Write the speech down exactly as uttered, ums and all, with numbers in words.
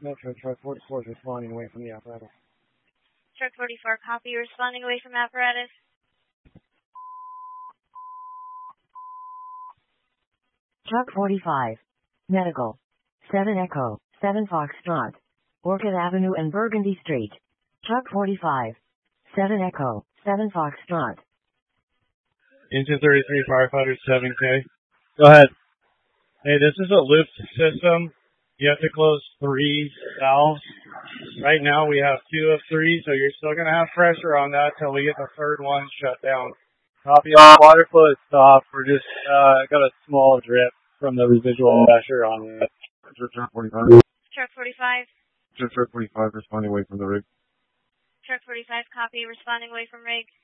Metro, truck forty-four is responding away from the apparatus. Truck forty-four, copy, responding away from apparatus. Truck forty-five, medical, seven Echo, seven Foxtrot, Orchid Avenue and Burgundy Street. Truck forty-five, seven Echo, seven Foxtrot. Engine thirty-three, firefighter seven K. Go ahead. Hey, this is a lift system. You have to close three valves. Right now we have two of three, so you're still going to have pressure on that till we get the third one shut down. Copy on water flow is stopped. We're just uh, got a small drip from the residual pressure on it. Truck forty-five. Truck forty-five. Truck forty-five responding away from the rig. Truck forty-five, copy, responding away from rig.